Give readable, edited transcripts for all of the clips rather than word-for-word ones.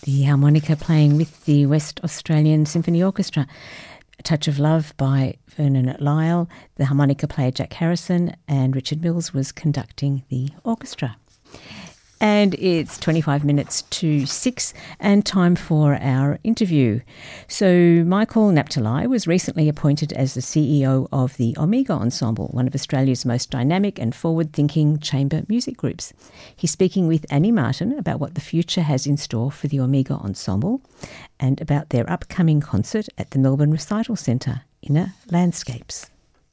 the harmonica playing with the West Australian Symphony Orchestra. A Touch of Love by Vernon Lyle, the harmonica player Jack Harrison, and Richard Mills was conducting the orchestra. And it's 25 minutes to 6 and time for our interview. So Michael Napthali was recently appointed as the CEO of the Omega Ensemble, one of Australia's most dynamic and forward-thinking chamber music groups. He's speaking with Annie Martin about what the future has in store for the Omega Ensemble and about their upcoming concert at the Melbourne Recital Centre, Inner Landscapes.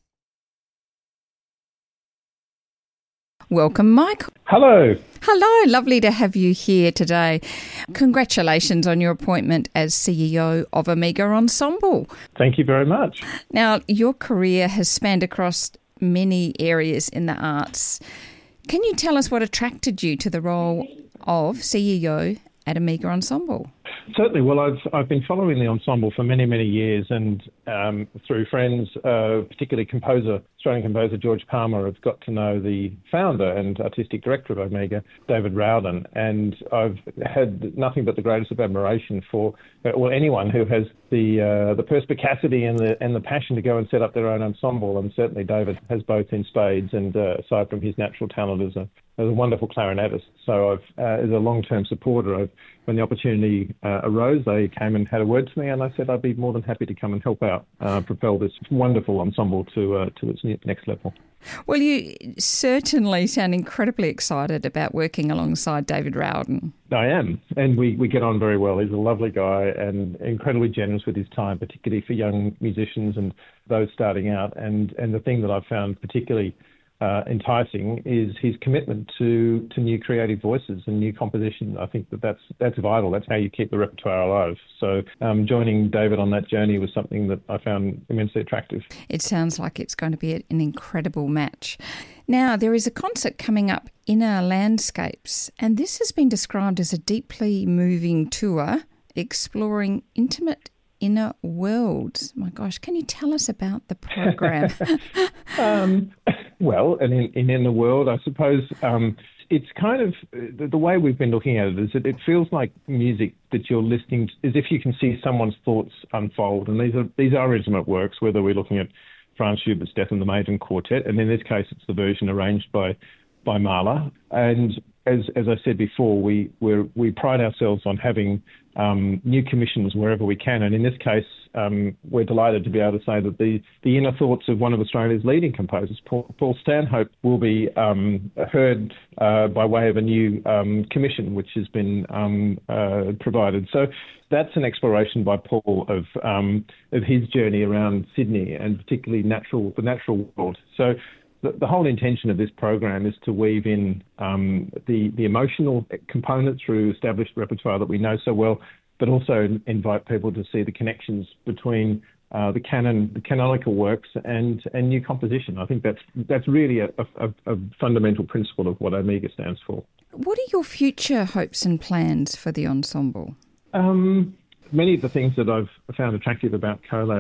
Welcome, Mike. Hello. Hello, lovely to have you here today. Congratulations on your appointment as CEO of Omega Ensemble. Thank you very much. Now, your career has spanned across many areas in the arts. Can you tell us what attracted you to the role of CEO at Omega Ensemble? Certainly. Well, I've been following the ensemble for many, many years, and through friends, particularly Australian composer George Palmer, I've got to know the founder and artistic director of Omega, David Rowden, and I've had nothing but the greatest of admiration for anyone who has the perspicacity and the passion to go and set up their own ensemble, and certainly David has both in spades, and aside from his natural talent as a wonderful clarinetist. So as a long-term supporter, when the opportunity arose, they came and had a word to me, and I said I'd be more than happy to come and help out, propel this wonderful ensemble to its next level. Well, you certainly sound incredibly excited about working alongside David Rowden. I am, and we get on very well. He's a lovely guy and incredibly generous with his time, particularly for young musicians and those starting out. And the thing that I've found particularly enticing is his commitment to new creative voices and new composition. I think that's vital. That's how you keep the repertoire alive. So joining David on that journey was something that I found immensely attractive. It sounds like it's going to be an incredible match. Now, there is a concert coming up, Inner Landscapes, and this has been described as a deeply moving tour exploring intimate inner worlds. My gosh, can you tell us about the program? Well, and in Inner World, I suppose it's kind of the way we've been looking at it is that it feels like music that you're listening to, as if you can see someone's thoughts unfold. And these are intimate works, whether we're looking at Franz Schubert's Death and the Maiden Quartet, and in this case, it's the version arranged by Mahler. And as I said before, we pride ourselves on having new commissions wherever we can, and in this case, we're delighted to be able to say that the inner thoughts of one of Australia's leading composers, Paul Stanhope, will be heard by way of a new commission which has been provided. So that's an exploration by Paul of his journey around Sydney and particularly the natural world. So the whole intention of this program is to weave in the emotional component through established repertoire that we know so well, but also invite people to see the connections between the canonical works and new composition. I think that's really a fundamental principle of what Omega stands for. What are your future hopes and plans for the ensemble? Many of the things that I've found attractive about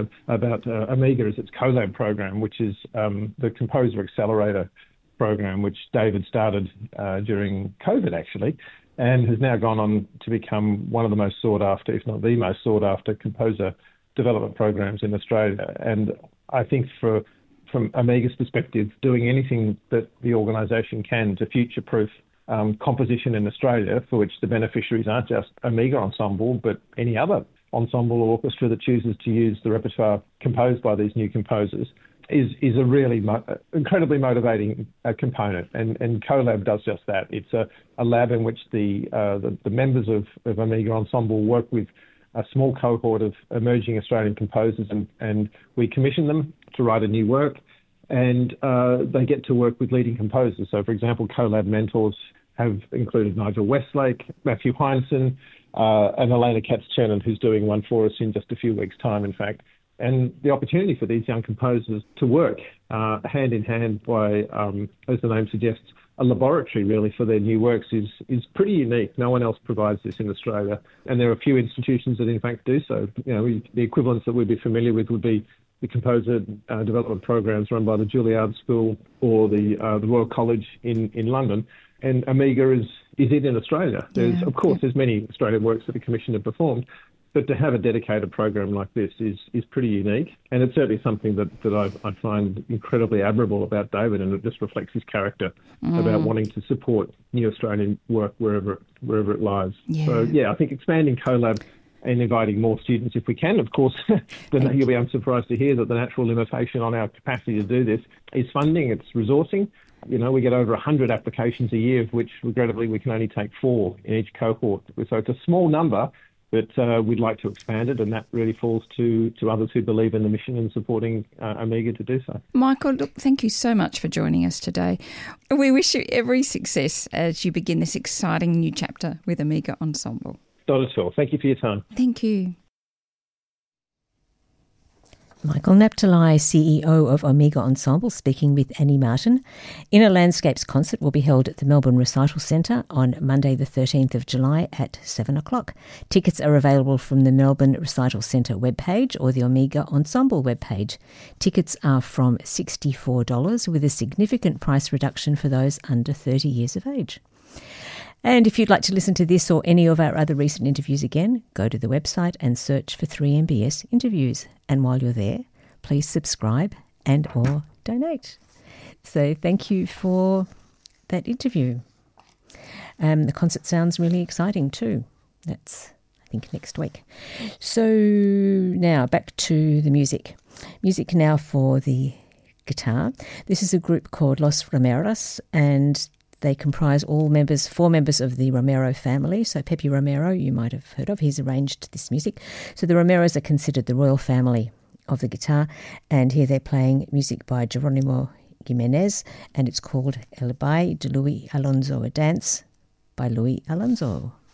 Omega is its CoLab program, which is the Composer Accelerator program, which David started during COVID, actually, and has now gone on to become one of the most sought after, if not the most sought after, composer development programs in Australia. And I think from Omega's perspective, doing anything that the organisation can to future-proof composition in Australia, for which the beneficiaries aren't just Omega Ensemble, but any other ensemble or orchestra that chooses to use the repertoire composed by these new composers, is a really incredibly motivating component. And CoLab does just that. It's a lab in which the members of Omega Ensemble work with a small cohort of emerging Australian composers, and we commission them to write a new work. And they get to work with leading composers. So, for example, CoLab mentors have included Nigel Westlake, Matthew Heinsohn, and Elena Katz-Chernin, who's doing one for us in just a few weeks' time, in fact. And the opportunity for these young composers to work hand in hand by, as the name suggests, a laboratory really for their new works is pretty unique. No one else provides this in Australia, and there are a few institutions that in fact do so. The equivalents that we'd be familiar with would be the composer development programs run by the Juilliard School or the Royal College in London. And Amiga is it in Australia. There's many Australian works that are commissioned and performed, but to have a dedicated program like this is pretty unique, and it's certainly something that I find incredibly admirable about David, and it just reflects his character about wanting to support new Australian work wherever it lies. Yeah. So, I think expanding CoLab and inviting more students if we can, of course, then you'll be unsurprised to hear that the natural limitation on our capacity to do this is funding, it's resourcing. We get over 100 applications a year, of which, regrettably, we can only take 4 in each cohort. So it's a small number, but we'd like to expand it, and that really falls to others who believe in the mission and supporting Amiga to do so. Michael, look, thank you so much for joining us today. We wish you every success as you begin this exciting new chapter with Amiga Ensemble. Not at all. Thank you for your time. Thank you. Michael Naptali, CEO of Amiga Ensemble, speaking with Annie Martin. Inner Landscapes concert will be held at the Melbourne Recital Centre on Monday the 13th of July at 7 o'clock. Tickets are available from the Melbourne Recital Centre webpage or the Amiga Ensemble webpage. Tickets are from $64 with a significant price reduction for those under 30 years of age. And if you'd like to listen to this or any of our other recent interviews again, go to the website and search for 3MBS interviews. And while you're there, please subscribe and or donate. So thank you for that interview. The concert sounds really exciting too. That's, I think, next week. So now back to the music. Music now for the guitar. This is a group called Los Romeros, and they comprise four members of the Romero family. So Pepe Romero, you might have heard of, he's arranged this music. So the Romeros are considered the royal family of the guitar, and here they're playing music by Geronimo Jimenez, and it's called El Baile de Luis Alonso, a dance by Luis Alonso.